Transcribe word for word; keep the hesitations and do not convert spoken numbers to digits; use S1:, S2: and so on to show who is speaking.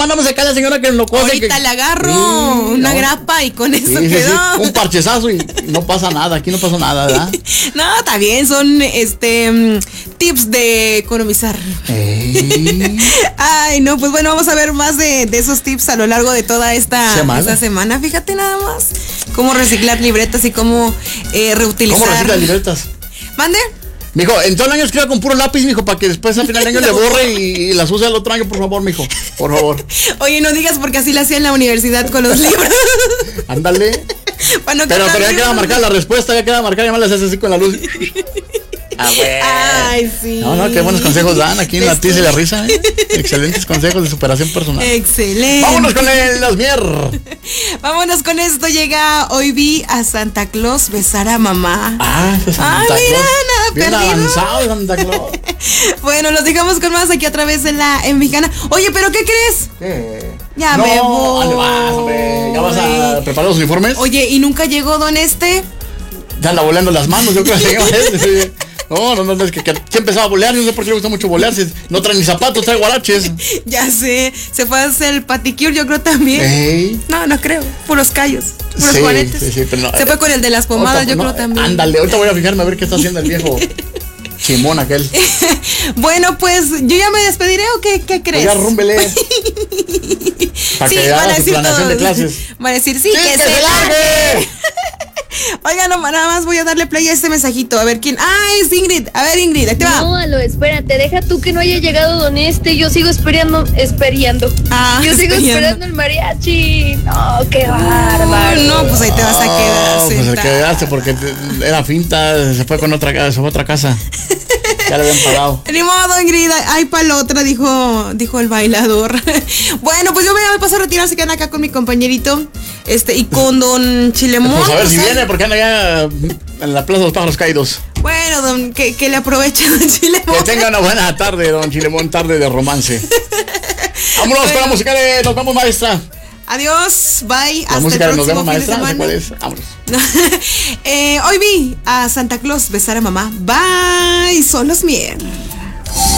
S1: mandamos acá a la señora que enlocó.
S2: Ahorita
S1: que...
S2: le agarro
S1: sí,
S2: una
S1: no.
S2: grapa y con eso
S1: sí, sí,
S2: quedó.
S1: Sí. Un parchezazo y no pasa nada. Aquí no pasó nada, ¿verdad?
S2: No, está bien. Son este tips de economizar.
S1: Ey.
S2: Ay, no, pues bueno, vamos a ver más de, de esos tips a lo largo de toda esta
S1: semana.
S2: esta semana. Fíjate nada más cómo reciclar libretas y cómo eh, reutilizar.
S1: ¿Cómo reciclas libretas?
S2: ¿Mande?
S1: Mijo, en todo el año escriba con puro lápiz, mijo, para que después al final del año le borre y, y las use al otro año, por favor, mijo. Por favor.
S2: Oye, no digas porque así la hacía en la universidad con los libros.
S1: Ándale.
S2: no
S1: pero, pero ya queda marcada la respuesta, ya queda marcada, ya me la haces así con la luz. Ah, bueno.
S2: Ay, sí.
S1: No, no, qué buenos consejos dan aquí en la tiza y la risa, ¿eh? Excelentes consejos de superación personal.
S2: Excelente.
S1: Vámonos con el Lasmier.
S2: Vámonos con esto. Llega hoy vi a Santa Claus besar a mamá.
S1: Ah, Santa
S2: Ay,
S1: Claus.
S2: mira, nada
S1: Bien
S2: perdido.
S1: avanzado, Santa Claus.
S2: Bueno, los dejamos con más aquí a través de la En Mexicana. Oye, ¿pero qué crees?
S1: ¿Qué?
S2: Ya
S1: no,
S2: me voy.
S1: ¿dónde vas, hombre? ¿Ya vas a preparar los uniformes?
S2: Oye, ¿y nunca llegó don este?
S1: Ya anda boleando las manos, yo creo que se No, no, no, es que, que, que empezaba a bolear, yo no sé por qué le gusta mucho bolear, si no trae ni zapatos, trae guaraches.
S2: Ya sé, se fue a hacer el paticure, yo creo también.
S1: Ey.
S2: No, no creo, puros callos, puros
S1: Sí,
S2: juanetes.
S1: sí, sí, pero no,
S2: se fue con el de las pomadas,
S1: ahorita,
S2: yo
S1: no,
S2: creo también.
S1: Ándale, ahorita voy a fijarme a ver qué está haciendo el viejo chimón aquel.
S2: Bueno, pues, ¿yo ya me despediré o qué, qué crees?
S1: Pues ya rúmbele. Para
S2: Sí,
S1: que
S2: van a
S1: haga su
S2: decir
S1: planeación
S2: todos.
S1: de clases.
S2: Van a decir, sí,
S1: ¡Sí,
S2: que,
S1: que
S2: se
S1: se largue!
S2: Oigan, no, nada más voy a darle play a este mensajito. A ver quién. Ah, es Ingrid. A ver, Ingrid, ahí te va.
S3: No, Alo, espérate, deja tú que no haya llegado don este. Yo sigo esperando, esperando.
S2: Ah,
S3: Yo sigo
S2: esperando.
S3: esperando el mariachi. No, qué bárbaro.
S2: No, pues ahí te vas a quedar.
S1: No, pues se
S2: sentada.
S1: quedaste porque te- era finta, se fue con otra casa, se fue a otra casa. Ya le habían pagado.
S2: Ni modo, Ingrid, hay para la otra, dijo, dijo el bailador. Bueno, pues yo me voy a pasar a retirar, se quedan acá con mi compañerito, este, y con don Chilemón.
S1: Pues a ver si
S2: pues,
S1: viene, porque anda ya en la Plaza de los Pájaros Caídos.
S2: Bueno, don, que, que le aproveche don Chilemón.
S1: Que tenga una buena tarde, don Chilemón, tarde de romance. Vámonos
S2: Bueno.
S1: con la música de Nos vemos, maestra.
S2: Adiós, bye,
S1: La
S2: hasta
S1: música
S2: el
S1: de Nos
S2: próximo
S1: vemos,
S2: fin de
S1: maestra. ¿Se
S2: semana.
S1: cuál es? Vámonos.
S2: eh, hoy vi a Santa Claus besar a mamá. Bye, son los miel.